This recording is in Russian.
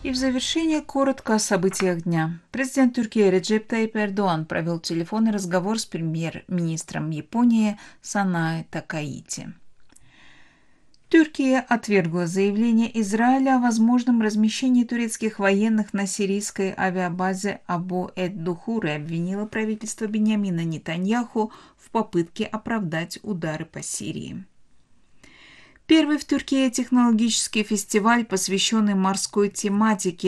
И в завершение коротко о событиях дня. Президент Турции Реджеп Тайип Эрдоğan провел телефонный разговор с премьер-министром Японии Санае Такаити. Турция отвергла заявление Израиля о возможном размещении турецких военных на сирийской авиабазе Абу-эд-Духур и обвинила правительство Биньямина Нетаньяху в попытке оправдать удары по Сирии. Первый в Турции технологический фестиваль, посвященный морской тематике,